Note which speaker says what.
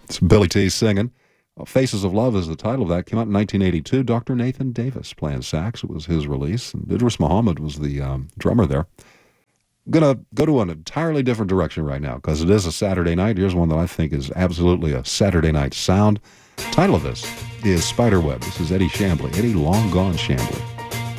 Speaker 1: It's Billy T singing. Faces of Love is the title of that. Came out in 1982. Dr. Nathan Davis playing sax. It was his release. And Idris Muhammad was the drummer there. I'm going to go to an entirely different direction right now because it is a Saturday night. Here's one that I think is absolutely a Saturday night sound. The title of this is Spiderweb. This is Eddie Chambly. Eddie Long Gone Chambly.